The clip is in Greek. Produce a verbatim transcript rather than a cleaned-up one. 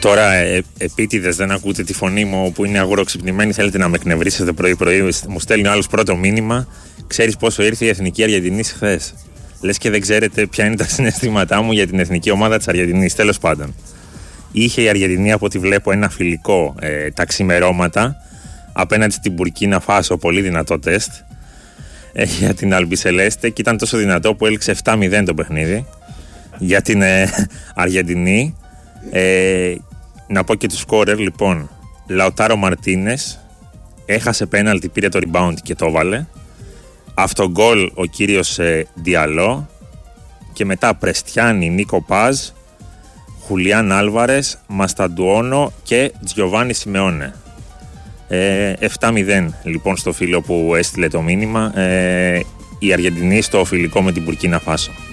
Τώρα, ε, επίτηδες δεν ακούτε τη φωνή μου που είναι αγοροξυπνημένη, θέλετε να με εκνευρίσετε πρωί-πρωί. Μου στέλνει ο άλλος πρώτο μήνυμα. Ξέρεις πόσο ήρθε η Εθνική Αργεντινής χθες? Λες και δεν ξέρετε ποια είναι τα συναισθήματά μου για την εθνική ομάδα της Αργεντινής. Τέλος πάντων, είχε η Αργεντινή, από ό,τι βλέπω, ένα φιλικό ε, τα ξημερώματα απέναντι στην Μπουρκίνα Φάσο. Πολύ δυνατό τεστ ε, για την Αλμπισελέστε, και ήταν τόσο δυνατό που έληξε επτά μηδέν το παιχνίδι για την ε, Αργεντινή. Ε, να πω και του σκόρερ, λοιπόν. Λαουτάρο Μαρτίνες έχασε πέναλτι, πήρε το rebound και το έβαλε. Αυτογκόλ ο κύριος ε, Διαλό. Και μετά Πρεστιάνι, Νίκο Πάζ, Χουλιάν Άλβαρες, Μασταντουόνο και Τζιοβάνι Σιμεώνε. ε, επτά μηδέν λοιπόν στο φίλο που έστειλε το μήνυμα, ε, η Αργεντινή στο φιλικό με την Μπουρκίνα Φάσο.